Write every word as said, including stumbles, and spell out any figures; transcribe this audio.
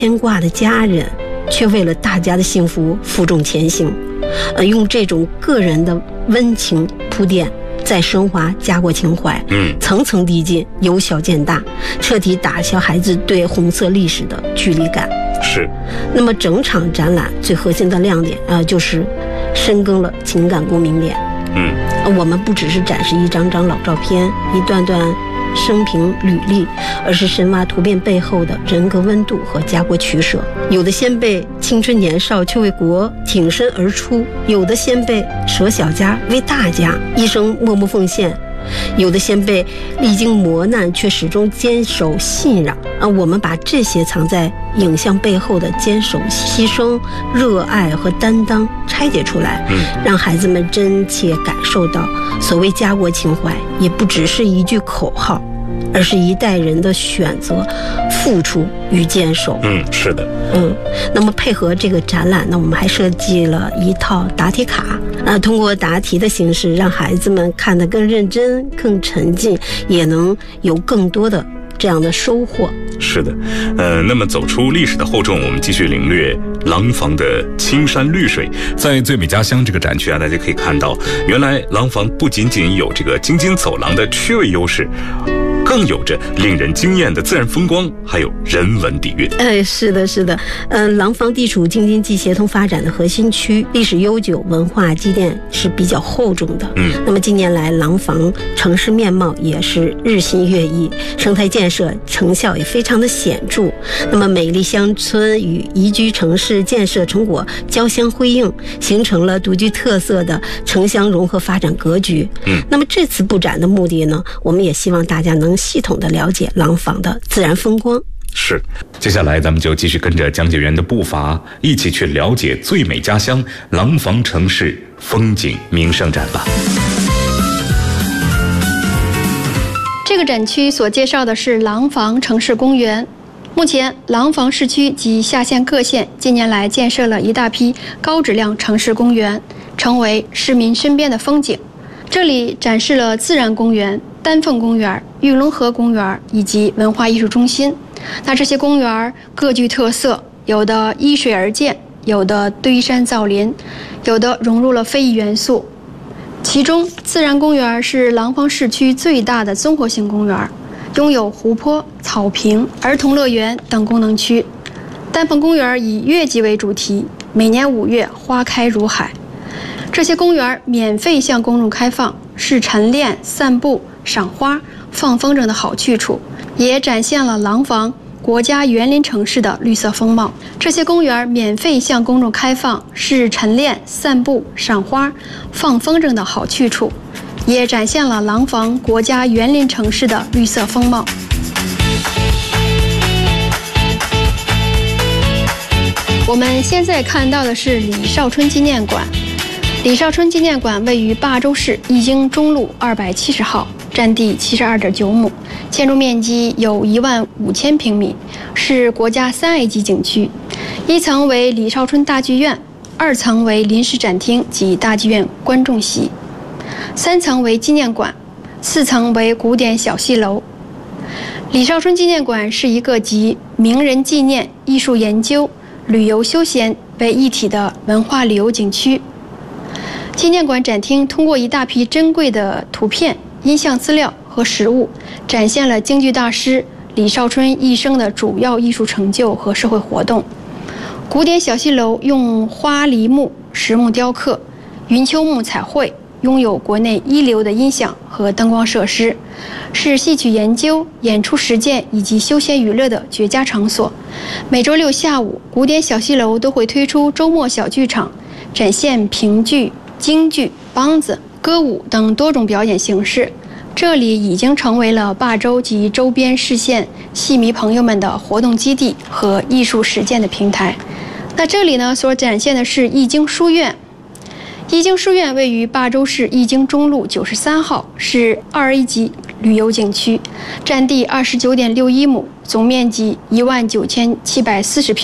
牵挂的家人，却为了大家的幸福负重前行。呃，用这种个人的温情铺垫，再升华家国情怀，嗯，层层递进，由小见大，彻底打消孩子对红色历史的距离感。 是。 那么整场展览最核心的亮点啊、呃，就是深耕了情感共鸣点。 嗯， 我们不只是展示一张张老照片，一段段生平履历，而是深挖图片背后的人格温度和家国取舍。有的先辈青春年少却为国挺身而出，有的先辈舍小家为大家一生默默奉献，有的先辈历经磨难却始终坚守信仰啊！我们把这些藏在影像背后的坚守、牺牲、热爱和担当拆解出来，嗯，让孩子们真切感受到，所谓家国情怀也不只是一句口号，而是一代人的选择、付出与坚守。 嗯，是的。 嗯，那么配合这个展览呢，我们还设计了一套答题卡，啊，通过答题的形式，让孩子们看得更认真、更沉浸，也能有更多的这样的收获。 是的，呃，那么走出历史的厚重，我们继续领略廊坊的青山绿水。在最美家乡这个展区啊，大家可以看到，原来廊坊不仅仅有这个京津走廊的区位优势，更有着令人惊艳的自然风光，还有人文底蕴。 哎，是的，是的，嗯、呃，廊坊地处京津冀协同发展的核心区，历史悠久，文化积淀是比较厚重的。嗯，那么近年来，廊坊城市面貌也是日新月异，生态建设成效也非常的显著。那么美丽乡村与宜居城市建设成果交相辉映，形成了独具特色的城乡融合发展格局。嗯，那么这次布展的目的呢，我们也希望大家能系统的了解廊坊的自然风光。 是，接下来咱们就继续跟着讲解员的步伐，一起去了解最美家乡廊坊城市风景名胜展吧。 这个展区所介绍的是廊坊城市公园。目前，廊坊市区及下县各县近年来建设了一大批高质量城市公园，成为市民身边的风景。这里展示了自然公园、丹凤公园、玉龙河公园以及文化艺术中心。那这些公园各具特色，有的依水而建，有的堆山造林，有的融入了非遗元素。其中，自然公园是廊坊市区最大的综合性公园，拥有湖泊、草坪、儿童乐园等功能区。丹凤公园以月季为主题，每年五月花开如海。这些公园免费向公众开放，是晨练、散步、赏花、放风筝的好去处，也展现了廊坊国家园林城市的绿色风貌。这些公园免费向公众开放，是晨练、散步、赏花、放风筝的好去处，也展现了廊坊国家园林城市的绿色风貌。我们现在看到的是李少春纪念馆。李少春纪念馆位于霸州市义京中路二百七十号，占地七十二点九亩，建筑面积有一万五千平米，是国家三 A 级景区。一层为李少春大剧院，二层为临时展厅及大剧院观众席，三层为纪念馆，四层为古典小戏楼。李少春纪念馆是一个集名人纪念、艺术研究、旅游休闲为一体的文化旅游景区。纪念馆展厅通过一大批珍贵的图片、音像资料和实物，展现了京剧大师李少春一生的主要艺术成就和社会活动。古典小戏楼用花梨木、实木雕刻、云丘木彩绘，拥有国内一流的音响和灯光设施，是戏曲研究、演出实践以及休闲娱乐的绝佳场所。每周六下午，古典小戏楼都会推出周末小剧场，展现评剧、京剧、梆子、歌舞等多种表演形式。这里已经成为了霸州及周边市县戏迷朋友们的活动基地和艺术实践的平台。那这里呢，所展现的是义京书院。义京书院位于霸州市义京中路九十三号，是二 A 级旅游景区，占地二十九点六一亩，总面积一万九千七百四十平。